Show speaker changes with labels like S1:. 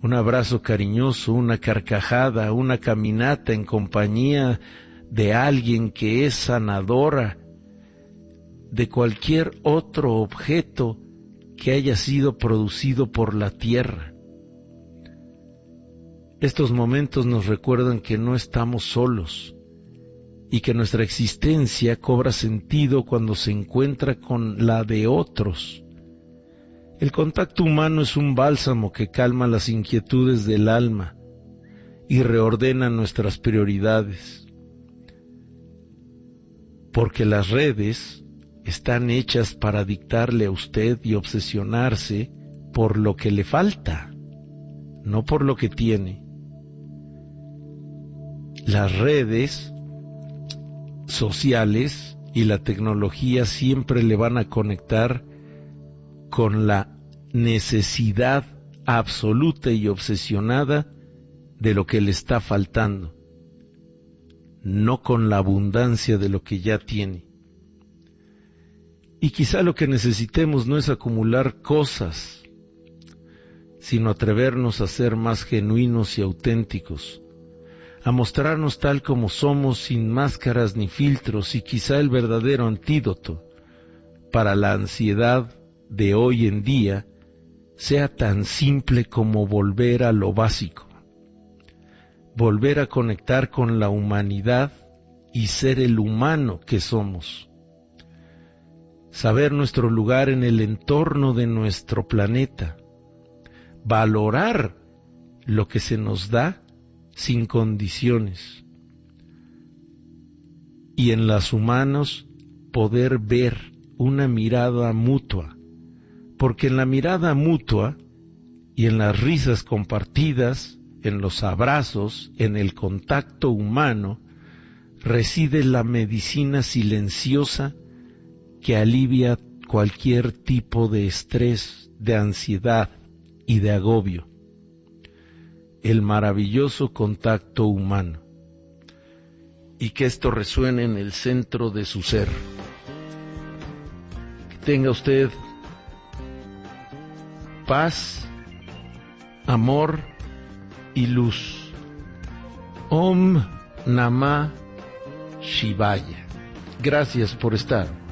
S1: un abrazo cariñoso, una carcajada, una caminata en compañía de alguien que es sanadora, de cualquier otro objeto que haya sido producido por la tierra. Estos momentos nos recuerdan que no estamos solos y que nuestra existencia cobra sentido cuando se encuentra con la de otros. El contacto humano es un bálsamo que calma las inquietudes del alma y reordena nuestras prioridades, porque las redes están hechas para dictarle a usted y obsesionarse por lo que le falta, no por lo que tiene. Las redes sociales y la tecnología siempre le van a conectar con la necesidad absoluta y obsesionada de lo que le está faltando, no con la abundancia de lo que ya tiene. Y quizá lo que necesitemos no es acumular cosas, sino atrevernos a ser más genuinos y auténticos, a mostrarnos tal como somos, sin máscaras ni filtros, y quizá el verdadero antídoto para la ansiedad de hoy en día sea tan simple como volver a lo básico, volver a conectar con la humanidad y ser el humano que somos, saber nuestro lugar en el entorno de nuestro planeta, valorar lo que se nos da sin condiciones, y en los humanos poder ver una mirada mutua, porque en la mirada mutua y en las risas compartidas, en los abrazos, en el contacto humano, reside la medicina silenciosa que alivia cualquier tipo de estrés, de ansiedad y de agobio. El maravilloso contacto humano. Y que esto resuene en el centro de su ser. Que tenga usted paz, amor y luz. Om Namah Shivaya. Gracias por estar.